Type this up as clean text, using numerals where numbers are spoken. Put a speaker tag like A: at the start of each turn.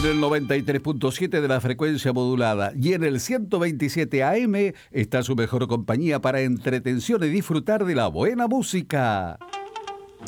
A: En el 93.7 de la frecuencia modulada y en el 127 AM está su mejor compañía para entretención y disfrutar de la buena música.